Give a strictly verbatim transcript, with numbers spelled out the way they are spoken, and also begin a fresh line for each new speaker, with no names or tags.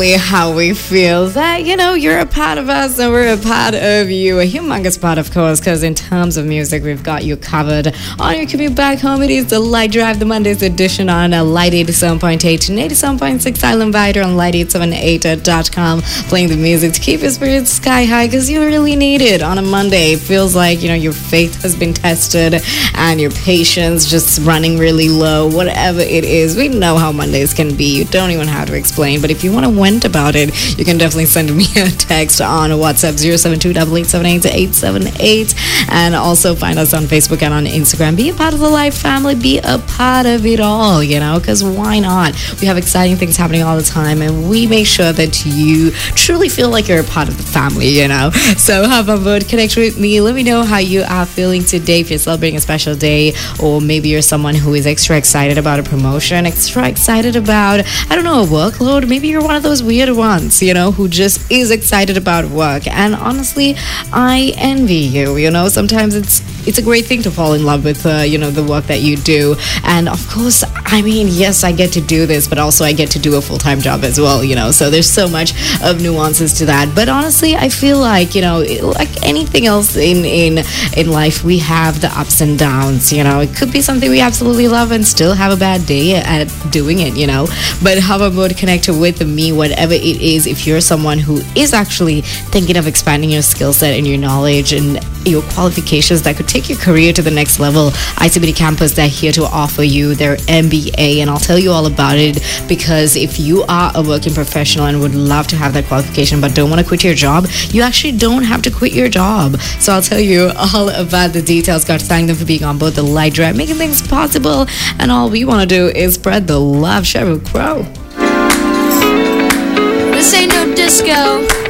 How we feel that, you know, you're a part of us and we're a part of you. A humongous part, of course, because in terms of music, we've got you covered. On your commute back home, it is the Light Drive, the Mondays edition on uh, Light eighty-seven point eight and eighty-seven point six Island Vider on light eight seven eight dot com, playing the music to keep your spirits sky high because you really need it on a Monday. It feels like, you know, your faith has been tested and your patience just running really low, whatever it is. We know how Mondays can be. You don't even have to explain, but if you want to win about it, you can definitely send me a text on WhatsApp zero seven two eight eight seven eight eight seven eight, and also find us on Facebook and on Instagram. Be a part of the Life family, be a part of it all, you know, because why not? We have exciting things happening all the time, and we make sure that you truly feel like you're a part of the family, you know. So have a vote, connect with me, let me know how you are feeling today, if you're celebrating a special day, or maybe you're someone who is extra excited about a promotion, extra excited about, I don't know, a workload. Maybe you're one of those weird ones, you know, who just is excited about work. And honestly, I envy you. You know, sometimes it's it's a great thing to fall in love with, uh, you know, the work that you do. And of course, I mean, yes, I get to do this, but also I get to do a full-time job as well, you know, so there's so much of nuances to that. But honestly, I feel like, you know, like anything else in, in, in life, we have the ups and downs, you know. It could be something we absolutely love and still have a bad day at doing it, you know. But how about connect with me, whatever it is, if you're someone who is actually thinking of expanding your skill set and your knowledge and your qualifications that could take your career to the next level, I C B D Campus, they're here to offer you their M B A, and I'll tell you all about it, because if you are a working professional and would love to have that qualification but don't want to quit your job, you actually don't have to quit your job. So I'll tell you all about the details. God, thank them for being on board the Light Drive, making things possible, and all we want to do is spread the love. Sheryl Crow.
This ain't no disco.